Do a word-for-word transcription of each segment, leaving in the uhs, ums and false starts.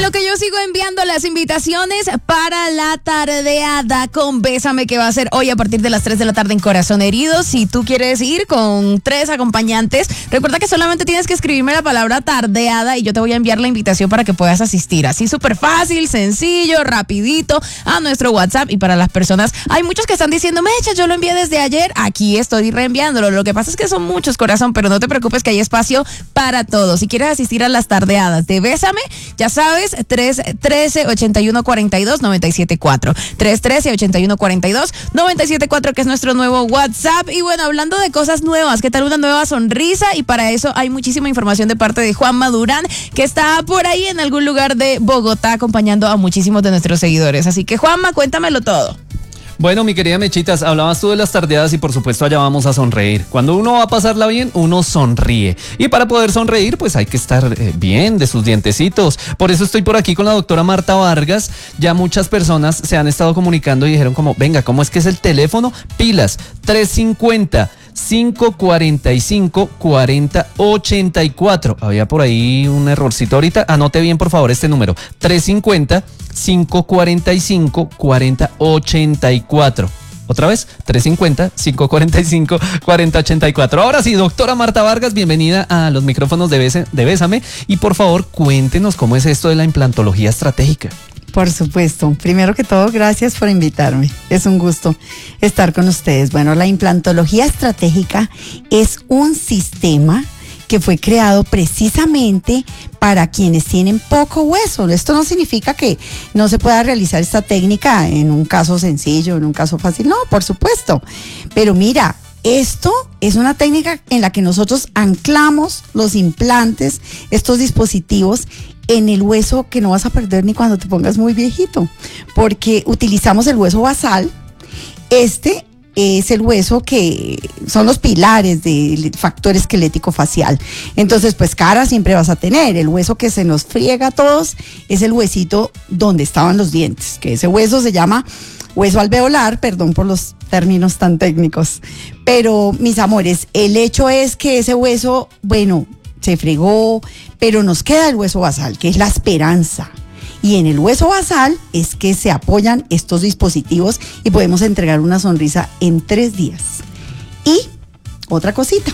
lo que yo sigo enviando las invitaciones para la tardeada con Bésame, que va a ser hoy a partir de las tres de la tarde en Corazón Herido. Si tú quieres ir con tres acompañantes, recuerda que solamente tienes que escribirme la palabra tardeada y yo te voy a enviar la invitación para que puedas asistir. Así súper fácil, sencillo, rapidito a nuestro WhatsApp. Y para las personas, hay muchos que están diciendo, Mecha, yo lo envié desde ayer, aquí estoy reenviándolo. Lo que pasa es que son muchos, corazón, pero no te preocupes que hay espacio para todos. Si quieres asistir a las tardeadas de Bésame, ya sabes, tres uno tres, ocho uno cuatro dos, nueve siete cuatro. tres uno tres, ocho uno cuatro dos, nueve siete cuatro, que es nuestro nuevo WhatsApp. Y bueno, hablando de cosas nuevas, ¿qué tal una nueva sonrisa? Y para eso hay muchísima información de parte de Juanma Durán, que está por ahí en algún lugar de Bogotá acompañando a muchísimos de nuestros seguidores. Así que, Juanma, cuéntamelo todo. Bueno, mi querida Mechitas, hablabas tú de las tardeadas y por supuesto allá vamos a sonreír. Cuando uno va a pasarla bien, uno sonríe. Y para poder sonreír, pues hay que estar eh, bien de sus dientecitos. Por eso estoy por aquí con la doctora Marta Vargas. Ya muchas personas se han estado comunicando y dijeron como, venga, ¿cómo es que es el teléfono? Pilas, tres cinco cero, cinco cuatro cinco, cuatro cero ocho cuatro. Había por ahí un errorcito ahorita. Anote bien, por favor, este número. tres cinco cero, cinco cuatro cinco, cuatro cero ocho cuatro. Otra vez, tres cinco cero, cinco cuatro cinco, cuatro cero ocho cuatro. Ahora sí, doctora Marta Vargas, bienvenida a los micrófonos de, Bes- de Bésame. Y por favor, cuéntenos cómo es esto de la implantología estratégica. Por supuesto. Primero que todo, gracias por invitarme. Es un gusto estar con ustedes. Bueno, la implantología estratégica es un sistema que fue creado precisamente para quienes tienen poco hueso. Esto no significa que no se pueda realizar esta técnica en un caso sencillo, en un caso fácil. No, por supuesto. Pero mira, esto es una técnica en la que nosotros anclamos los implantes, estos dispositivos, en el hueso que no vas a perder ni cuando te pongas muy viejito, porque utilizamos el hueso basal. Este es el hueso que son los pilares del factor esquelético facial. Entonces, pues cara siempre vas a tener. El hueso que se nos friega a todos es el huesito donde estaban los dientes, que ese hueso se llama hueso alveolar, perdón por los términos tan técnicos. Pero, mis amores, el hecho es que ese hueso, bueno, se fregó, pero nos queda el hueso basal, que es la esperanza. Y en el hueso basal es que se apoyan estos dispositivos y podemos entregar una sonrisa en tres días. Y otra cosita,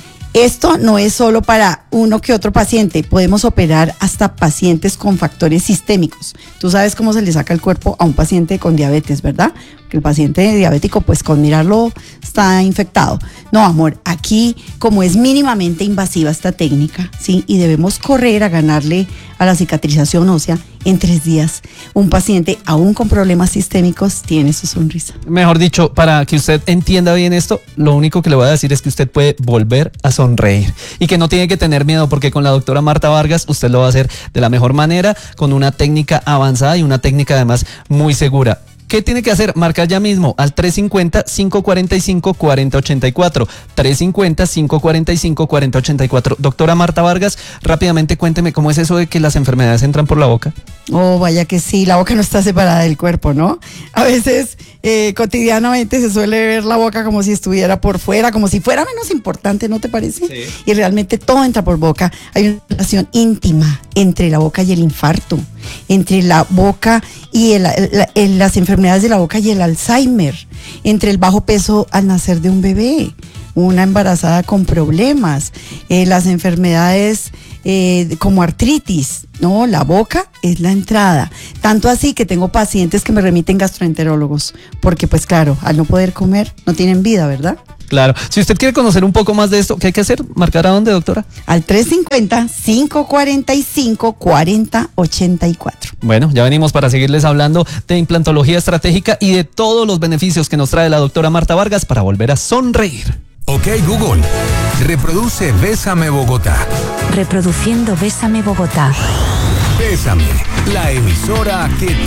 esto no es solo para uno que otro paciente, podemos operar hasta pacientes con factores sistémicos. Tú sabes cómo se le saca el cuerpo a un paciente con diabetes, ¿verdad? Que el paciente diabético, pues con mirarlo está infectado. No, amor, aquí como es mínimamente invasiva esta técnica, ¿sí? Y debemos correr a ganarle a la cicatrización ósea en tres días. Un paciente aún con problemas sistémicos tiene su sonrisa. Mejor dicho, para que usted entienda bien esto, lo único que le voy a decir es que usted puede volver a sonreír y que no tiene que tener miedo, porque con la doctora Marta Vargas usted lo va a hacer de la mejor manera, con una técnica avanzada y una técnica además muy segura. ¿Qué tiene que hacer? Marcar ya mismo al tres cinco cero, cinco cuatro cinco, cuatro cero ocho cuatro. tres cinco cero, cinco cuatro cinco, cuatro cero ocho cuatro. Doctora Marta Vargas, rápidamente cuénteme cómo es eso de que las enfermedades entran por la boca. Oh, vaya que sí, la boca no está separada del cuerpo, ¿no? A veces eh, cotidianamente se suele ver la boca como si estuviera por fuera, como si fuera menos importante, ¿no te parece? Sí. Y realmente todo entra por boca. Hay una relación íntima entre la boca y el infarto, entre la boca y el, el, el, las enfermedades de la boca y el Alzheimer, entre el bajo peso al nacer de un bebé, una embarazada con problemas, eh, las enfermedades eh, como artritis, ¿no? La boca es la entrada. Tanto así que tengo pacientes que me remiten gastroenterólogos, porque pues claro, al no poder comer, no tienen vida, ¿verdad? Claro. Si usted quiere conocer un poco más de esto, ¿qué hay que hacer? ¿Marcar a dónde, doctora? Al tres cinco cero, cinco cuatro cinco, cuatro cero ocho cuatro. Bueno, ya venimos para seguirles hablando de implantología estratégica y de todos los beneficios que nos trae la doctora Marta Vargas para volver a sonreír. Ok, Google, reproduce Bésame Bogotá. Reproduciendo Bésame Bogotá. Bésame, la emisora que